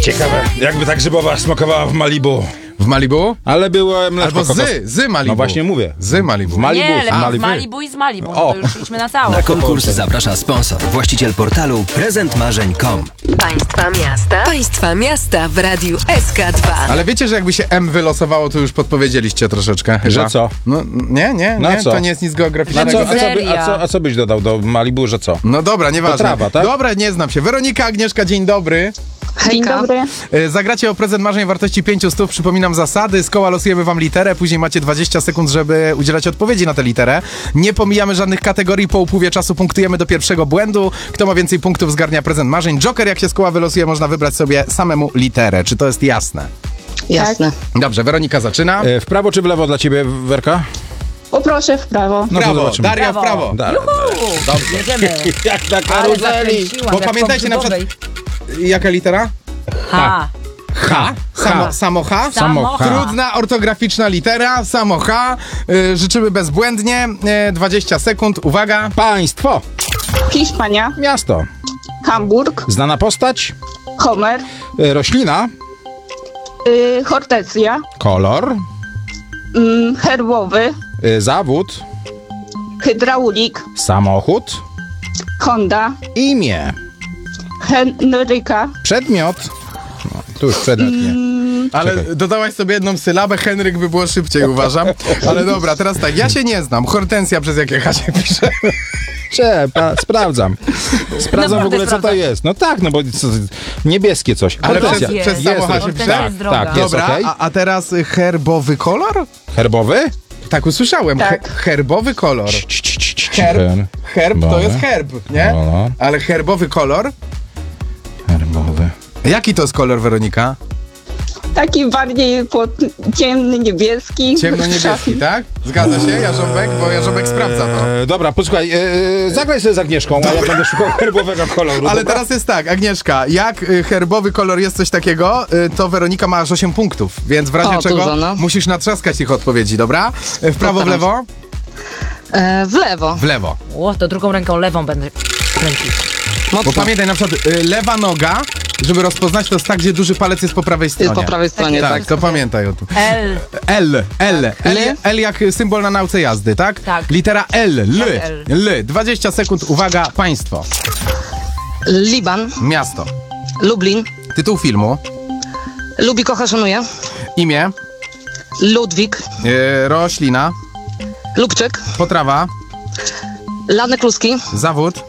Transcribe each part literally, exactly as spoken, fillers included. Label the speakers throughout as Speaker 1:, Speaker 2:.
Speaker 1: Ciekawe, jakby ta grzybowa smakowała w Malibu.
Speaker 2: W Malibu?
Speaker 1: Ale było mleczko
Speaker 2: Albo
Speaker 1: kokos...
Speaker 2: z, z Malibu.
Speaker 1: No właśnie mówię.
Speaker 2: Z Malibu.
Speaker 1: W Malibu.
Speaker 3: Nie, lepiej
Speaker 1: Malibu.
Speaker 3: w Malibu i z Malibu. No
Speaker 1: O.
Speaker 3: to już idźmy na całą.
Speaker 4: Na konkurs zaprasza sponsor, właściciel portalu prezent marzeń kropka com.
Speaker 5: Państwa miasta. Państwa miasta w Radiu S K dwa.
Speaker 2: Ale wiecie, że jakby się M wylosowało, to już podpowiedzieliście troszeczkę chyba.
Speaker 1: Że co?
Speaker 2: No nie, nie,
Speaker 1: No
Speaker 2: nie,
Speaker 1: co?
Speaker 2: to nie jest nic
Speaker 1: A
Speaker 2: geograficznego.
Speaker 1: co, a, co by,
Speaker 3: Seria.
Speaker 1: a, co, a co byś dodał do Malibu, że co?
Speaker 2: No dobra, nieważne.
Speaker 1: To trawa, tak?
Speaker 2: Dobra, nie znam się. Weronika, Agnieszka, dzień dobry.
Speaker 6: Dzień dobry.
Speaker 2: E, Zagracie o prezent marzeń wartości pięciu stów. Przypominam zasady. Z koła losujemy wam literę, później macie dwadzieścia sekund, żeby udzielać odpowiedzi na tę literę. Nie pomijamy żadnych kategorii, po upływie czasu punktujemy do pierwszego błędu. Kto ma więcej punktów, zgarnia prezent marzeń. Joker, jak się z koła wylosuje, można wybrać sobie samemu literę. Czy to jest jasne?
Speaker 6: Jasne.
Speaker 2: Dobrze, Weronika zaczyna.
Speaker 1: E, w prawo czy w lewo dla ciebie, Werka?
Speaker 6: Poproszę w prawo.
Speaker 1: No to
Speaker 2: Prawo,
Speaker 1: zobaczymy.
Speaker 2: Daria w prawo.
Speaker 1: Da,
Speaker 3: Dobrze. Jedziemy.
Speaker 1: jak na
Speaker 3: Ale
Speaker 1: karuzeli.
Speaker 3: zakręciłam,
Speaker 2: Bo
Speaker 3: jak
Speaker 2: pamiętajcie na
Speaker 3: pogrzybowej.
Speaker 2: Jaka litera?
Speaker 3: H.
Speaker 2: H. Samo, samo H?
Speaker 1: Samo H.
Speaker 2: Trudna, ortograficzna litera, samo H. Y, życzymy bezbłędnie. Y, dwadzieścia sekund, uwaga.
Speaker 1: Państwo.
Speaker 6: Hiszpania,
Speaker 1: Miasto.
Speaker 6: Hamburg,
Speaker 1: Znana postać.
Speaker 6: Homer,
Speaker 1: E, roślina.
Speaker 6: y, Hortensja,
Speaker 1: Kolor.
Speaker 6: y, herbowy,
Speaker 1: E, zawód.
Speaker 6: hydraulik,
Speaker 1: Samochód.
Speaker 6: Honda,
Speaker 1: Imię.
Speaker 6: Henryka,
Speaker 1: Przedmiot. No, tu już przedmiot nie.
Speaker 2: Ale
Speaker 1: Czekaj.
Speaker 2: dodałaś sobie jedną sylabę, Henryk by było szybciej, uważam. Ale dobra, teraz tak, ja się nie znam. Hortensja przez jakie H się pisze?
Speaker 1: Trzeba, sprawdzam. Sprawdzam w
Speaker 3: Naprawdę
Speaker 1: ogóle, co to
Speaker 3: sprawdzam.
Speaker 1: jest. No tak, no bo co, niebieskie coś.
Speaker 2: Ale
Speaker 1: Hortensja.
Speaker 2: przez,
Speaker 3: Jest.
Speaker 2: przez samo H się
Speaker 3: Hortensja
Speaker 2: pisze?
Speaker 3: jest droga.
Speaker 1: tak, jest
Speaker 2: Dobra,
Speaker 1: okej.
Speaker 2: a, a teraz y, herbowy kolor?
Speaker 1: Herbowy?
Speaker 2: Tak usłyszałem,
Speaker 6: Tak.
Speaker 2: He, herbowy kolor.
Speaker 1: Ci, ci, ci, ci,
Speaker 2: Herb,
Speaker 1: her-
Speaker 2: herb to
Speaker 1: Herbowy.
Speaker 2: jest herb, nie?
Speaker 1: No.
Speaker 2: Ale herbowy kolor?
Speaker 1: Herbowy.
Speaker 2: Jaki to jest kolor, Weronika?
Speaker 6: taki bardziej pod, ciemny, niebieski.
Speaker 2: Ciemno-niebieski, tak? Zgadza się, Jarząbek? Bo Jarząbek sprawdza to.
Speaker 1: E, dobra, posłuchaj, e, zagraj sobie z Agnieszką, a ja będę szukał herbowego koloru.
Speaker 2: Ale
Speaker 1: dobra?
Speaker 2: teraz jest tak, Agnieszka, jak y, herbowy kolor jest coś takiego, y, to Weronika ma aż osiem punktów, więc w razie
Speaker 7: O,
Speaker 2: czego
Speaker 7: dużo, no.
Speaker 2: musisz natrzaskać ich odpowiedzi, dobra? Y, W prawo, w
Speaker 7: Postaram
Speaker 2: lewo?
Speaker 7: E, w lewo.
Speaker 2: W lewo.
Speaker 3: O, to drugą ręką lewą będę kręcić.
Speaker 2: Bo
Speaker 7: Mocno.
Speaker 2: pamiętaj, na przykład y, lewa noga, żeby rozpoznać, to jest tak, gdzie duży palec jest po prawej stronie.
Speaker 7: Jest po prawej stronie,
Speaker 2: Tak,
Speaker 7: tak.
Speaker 2: to pamiętaj o tym.
Speaker 3: L.
Speaker 2: L, L, L,
Speaker 7: L?
Speaker 2: L jak symbol na nauce jazdy, tak?
Speaker 3: Tak.
Speaker 2: Litera L, L,
Speaker 3: L.
Speaker 2: L. dwadzieścia sekund, uwaga, państwo,
Speaker 7: Liban,
Speaker 2: miasto,
Speaker 7: Lublin,
Speaker 2: tytuł filmu,
Speaker 7: Lubi, kocha, szanuje,
Speaker 2: imię,
Speaker 7: Ludwik,
Speaker 2: y, roślina,
Speaker 7: Lubczyk,
Speaker 2: potrawa,
Speaker 7: Lany Kluski,
Speaker 2: zawód,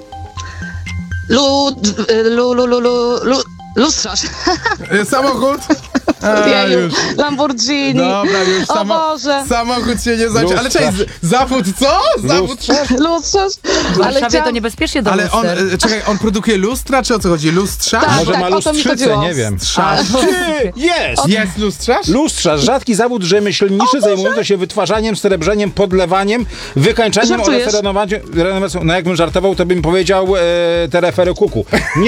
Speaker 7: Lud... e, Lu, lu, lu, lu, lu, lustrarz,
Speaker 2: y, samochód. A,
Speaker 7: Jeju,
Speaker 2: już.
Speaker 7: Lamborghini,
Speaker 2: Dobra, już
Speaker 7: o
Speaker 2: samo,
Speaker 7: Boże,
Speaker 2: samochód się nie zacznie. Ale
Speaker 1: Lustrze.
Speaker 2: cześć, z- zawód co? Zawód.
Speaker 1: Lustrze?
Speaker 7: lustrarz,
Speaker 3: W
Speaker 7: ale
Speaker 3: Warszawie
Speaker 7: chciałam...
Speaker 3: to niebezpiecznie do
Speaker 2: Ale on,
Speaker 3: luster.
Speaker 2: y, czekaj, on produkuje lustra, czy o co chodzi? Lustrza?
Speaker 7: Tak.
Speaker 1: Może ma
Speaker 7: o to mi
Speaker 1: lustrzycę,
Speaker 7: chodziło.
Speaker 1: nie wiem.
Speaker 2: Lustrza.
Speaker 1: Ty, jest!
Speaker 2: Jest lustrarz?
Speaker 1: Lustrarz, rzadki zawód rzemieślniczy zajmujący się wytwarzaniem, srebrzeniem, podlewaniem, wykańczaniem
Speaker 7: Żartujesz?
Speaker 1: oraz renowacją. renowacją. No jakbym żartował, to bym powiedział e, te refery kuku. Nie